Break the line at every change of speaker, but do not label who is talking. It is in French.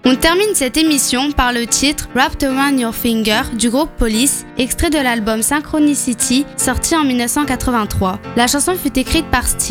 On termine cette émission par le titre Wrapped Around Your Finger du groupe Police, extrait de l'album Synchronicity sorti en 1983. La chanson fut écrite par Sting